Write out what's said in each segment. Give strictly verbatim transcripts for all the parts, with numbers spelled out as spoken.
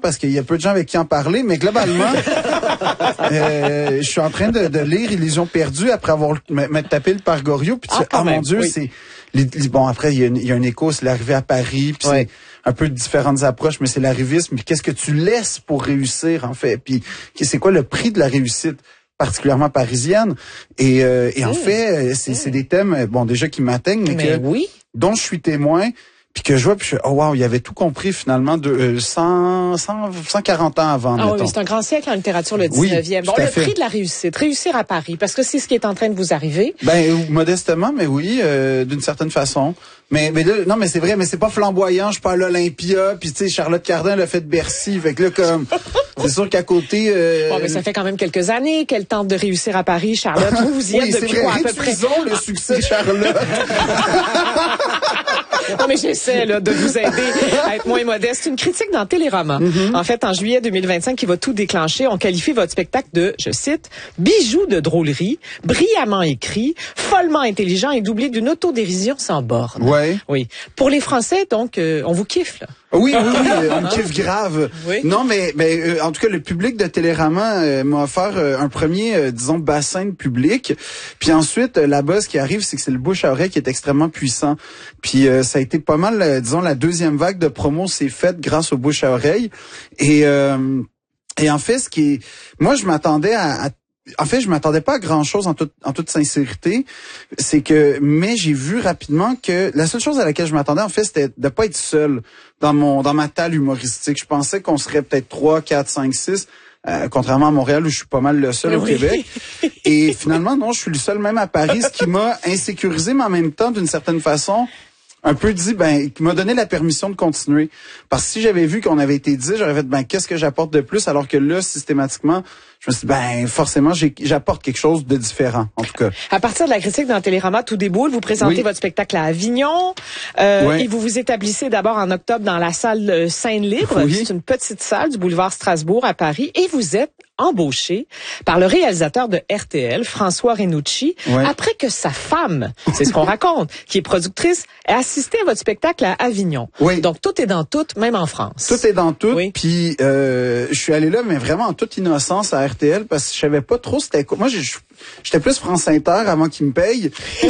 parce qu'il y a peu de gens avec qui en parler, mais globalement, euh, je suis en train de, de lire Illusion perdue après avoir m'être tapé le par Goriot, puis tu ah, fais, oh même, mon Dieu, oui. c'est les, les, bon après il y a, une, il y a un écho, c'est l'arrivée à Paris, puis ouais. c'est un peu de différentes approches, mais c'est l'arrivisme. Puis qu'est-ce que tu laisses pour réussir en fait? Puis c'est quoi le prix de la réussite? Particulièrement parisienne. Et, euh, et en mmh. fait, c'est, mmh. c'est des thèmes, bon, déjà qui m'atteignent, mais, mais que, oui. dont je suis témoin, puis que je vois, puis je oh wow, il avait tout compris finalement de euh, cent, cent, cent quarante ans avant. Ah oui, c'est un grand siècle en littérature, le dix-neuvième. Oui, bon, le fait. prix de la réussite, réussir à Paris, parce que c'est ce qui est en train de vous arriver. Ben, modestement, mais oui, euh, d'une certaine façon. Mais, mais là, non, mais c'est vrai, mais c'est pas flamboyant. Je suis pas à l'Olympia, puis tu sais, Charlotte Cardin l'a fait de Bercy, fait que là, comme, c'est sûr qu'à côté. Euh... Bon, mais ça fait quand même quelques années qu'elle tente de réussir à Paris, Charlotte. Vous vous y êtes oui, depuis vrai, quoi à peu près? le succès de Charlotte. Non, mais j'essaie là de vous aider à être moins modeste. Une critique dans Télérama. Mm-hmm. En fait, en juillet deux mille vingt-cinq, qui va tout déclencher, on qualifie votre spectacle de, je cite, bijou de drôlerie, brillamment écrit, follement intelligent et doublé d'une autodérision sans borne. Ouais. Oui. Pour les Français, donc, euh, on vous kiffe là. Oui, oui, oui, on me kiffe grave. Oui. Non, mais, mais euh, en tout cas, le public de Télérama euh, m'a offert euh, un premier, euh, disons, bassin de public. Puis ensuite, euh, la buzz qui arrive, c'est que c'est le bouche à oreille qui est extrêmement puissant. Puis euh, ça a été pas mal, euh, disons, la deuxième vague de promo s'est faite grâce au bouche à oreille. Et euh, et en fait, ce qui est, moi, je m'attendais à, à En fait, je m'attendais pas à grand chose en toute, en toute sincérité. C'est que, mais j'ai vu rapidement que la seule chose à laquelle je m'attendais, en fait, c'était de pas être seul dans mon, dans ma talle humoristique. Je pensais qu'on serait peut-être trois, quatre, cinq, six, euh, contrairement à Montréal où je suis pas mal le seul oui. au Québec. Et finalement, non, je suis le seul même à Paris, ce qui m'a insécurisé, mais en même temps, d'une certaine façon, un peu dit, ben, qui m'a donné la permission de continuer. Parce que si j'avais vu qu'on avait été dit, j'aurais fait, ben, qu'est-ce que j'apporte de plus? Alors que là, systématiquement, je me suis dit, ben, forcément, j'ai, j'apporte quelque chose de différent, en tout cas. À partir de la critique dans Télérama, tout déboule. Vous présentez oui. votre spectacle à Avignon. Euh, oui. Et vous vous établissez d'abord en octobre dans la salle Seine-Libre. Oui. C'est une petite salle du boulevard Strasbourg à Paris. Et vous êtes embauché par le réalisateur de R T L, François Renucci, ouais. après que sa femme, c'est ce qu'on raconte, qui est productrice, ait assisté à votre spectacle à Avignon. Oui. Donc, tout est dans tout, même en France. Tout est dans tout. Oui. Puis, euh, je suis allé là, mais vraiment en toute innocence à R T L, parce que je savais pas trop c'était quoi. Moi, j'ai, j'étais plus France Inter avant qu'ils me payent. Puis,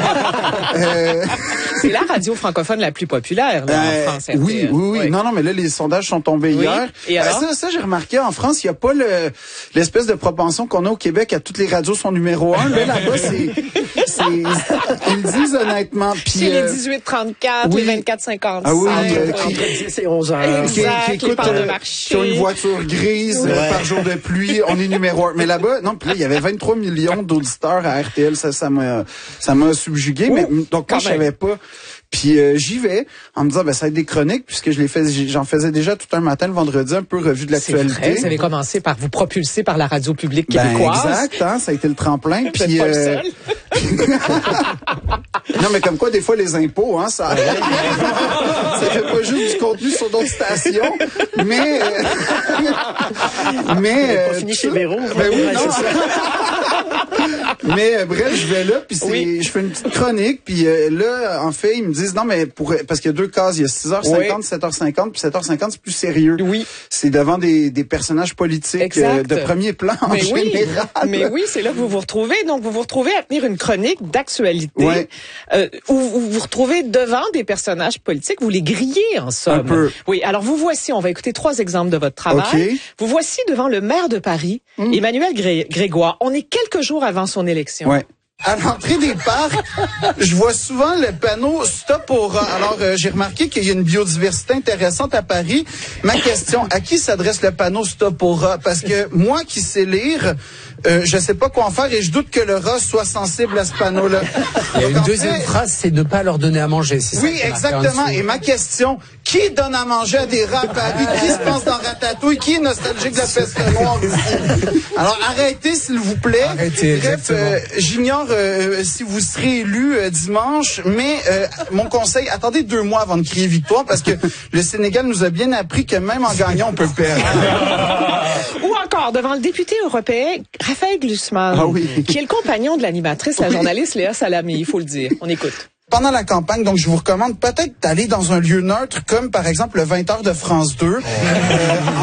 euh... C'est la radio francophone la plus populaire là, euh, en France. R T L. Oui, oui, oui, oui. Non, non, mais là, les sondages sont tombés oui. hier. Et alors? Euh, ça, ça j'ai remarqué, en France, il n'y a pas le l'espèce de propension qu'on a au Québec à toutes les radios sont numéro un. Là, là-bas, c'est... c'est ils le disent honnêtement. Puis, c'est euh, les dix-huit trente-quatre, oui. les vingt-quatre cinquante-cinq. Ah oui, euh, qui, qui, c'est onze heures. Exact, qui, qui, écoute, qui, euh, qui ont une voiture grise ouais. euh, par jour de pluie. On est numéro un. Mais là-bas, non, puis là, il y avait vingt-trois millions d'auditeurs à R T L. Ça, ça m'a, ça m'a subjugué. Ouh, mais donc, moi, je savais pas. Puis euh, j'y vais en me disant ben ça va être des chroniques puisque je les fais j'en faisais déjà tout un matin le vendredi un peu revue de l'actualité. C'est vrai, vous avez commencé par vous propulser par la radio publique québécoise. Ben, exact, hein, ça a été le tremplin vous puis pas euh... le seul. Non mais comme quoi des fois les impôts hein ça ça fait pas juste du contenu sur d'autres stations mais euh... mais euh, pas fini chez Véro. Ben oui, non, mais euh, bref, je vais là puis c'est oui. je fais une petite chronique puis euh, là en fait ils me disent non mais pour parce qu'il y a deux cases, il y a six heures cinquante, oui. sept heures cinquante puis sept heures cinquante c'est plus sérieux. Oui. C'est devant des des personnages politiques euh, de premier plan en mais général. Oui. Mais oui, c'est là que vous vous retrouvez donc vous vous retrouvez à tenir une chronique d'actualité ouais. euh, où vous vous retrouvez devant des personnages politiques, vous les grillez en somme. Un peu. Oui, alors vous voici, on va écouter trois exemples de votre travail. Okay. Vous voici devant le maire de Paris, mmh. Emmanuel Gré- Grégoire. On est quelques jours avant son élection. Ouais. À l'entrée des parcs, je vois souvent le panneau Stop au rat. Alors, euh, j'ai remarqué qu'il y a une biodiversité intéressante à Paris. Ma question, à qui s'adresse le panneau Stop au rat? Parce que moi qui sais lire, euh, je sais pas quoi en faire et je doute que le rat soit sensible à ce panneau-là. Il y a une deuxième fait, phrase, c'est ne pas leur donner à manger. C'est oui, ça exactement. Et ma question, qui donne à manger à des rats à Paris? Qui se pense dans Ratatouille? Qui est nostalgique de la peste noire ici? Alors, arrêtez, s'il vous plaît. Arrêtez, Bref, euh, j'ignore Euh, si vous serez élu euh, dimanche, mais euh, mon conseil, attendez deux mois avant de crier victoire parce que le Sénégal nous a bien appris que même en gagnant, on peut perdre. Ou encore devant le député européen Raphaël Glucksmann, ah oui. qui est le compagnon de l'animatrice, la oui. journaliste Léa Salamé, il faut le dire. On écoute. Pendant la campagne, donc je vous recommande peut-être d'aller dans un lieu neutre comme par exemple le vingt heures de France deux. Oh. Euh,